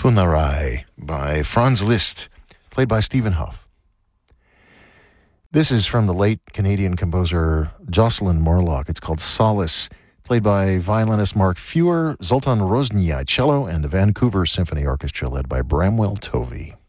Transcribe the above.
Funerai by Franz Liszt, played by Stephen Hough. This is from the late Canadian composer Jocelyn Morlock. It's called Solace, played by violinist Mark Fewer, Zoltan Roznyai cello, and the Vancouver Symphony Orchestra led by Bramwell Tovey.